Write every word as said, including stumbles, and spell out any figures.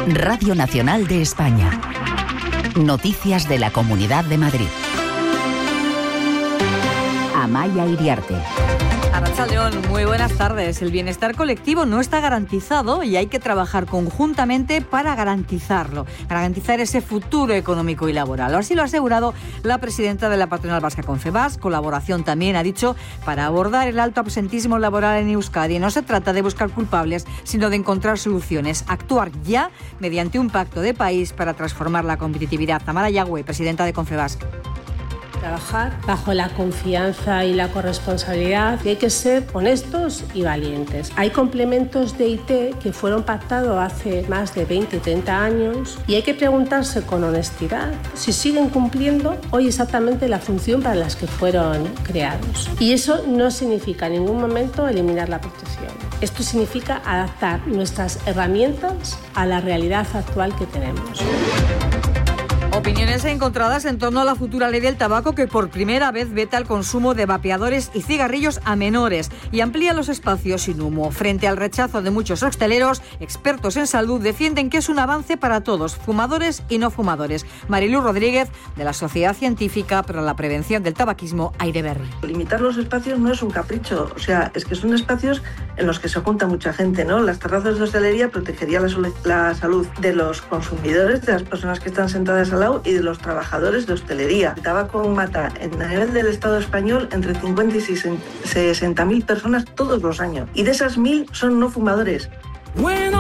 Radio Nacional de España. Noticias de la Comunidad de Madrid. Amaya Iriarte. Arratsaldeon, muy buenas tardes. El bienestar colectivo no está garantizado y hay que trabajar conjuntamente para garantizarlo, garantizar ese futuro económico y laboral. Así lo ha asegurado la presidenta de la patronal vasca Confebask. Colaboración también, ha dicho, para abordar el alto absentismo laboral en Euskadi. No se trata de buscar culpables, sino de encontrar soluciones. Actuar ya mediante un pacto de país para transformar la competitividad. Tamara Yagüe, presidenta de Confebask. Trabajar bajo la confianza y la corresponsabilidad, y hay que ser honestos y valientes. Hay complementos de I T que fueron pactados hace más de veinte, treinta años y hay que preguntarse con honestidad si siguen cumpliendo hoy exactamente la función para las que fueron creados. Y eso no significa en ningún momento eliminar la protección. Esto significa adaptar nuestras herramientas a la realidad actual que tenemos. Opiniones encontradas en torno a la futura ley del tabaco que por primera vez veta el consumo de vapeadores y cigarrillos a menores y amplía los espacios sin humo. Frente al rechazo de muchos hosteleros, expertos en salud defienden que es un avance para todos, fumadores y no fumadores. Marilu Rodríguez, de la Sociedad Científica para la Prevención del Tabaquismo, Aireberri. Limitar los espacios no es un capricho, o sea, es que son espacios en los que se junta mucha gente, ¿no? Las terrazas de hostelería protegerían la, sol- la salud de los consumidores, de las personas que están sentadas al lado y de los trabajadores de hostelería. El tabaco mata en a nivel del Estado español entre cincuenta y sesenta mil personas todos los años y de esas mil son no fumadores. Bueno.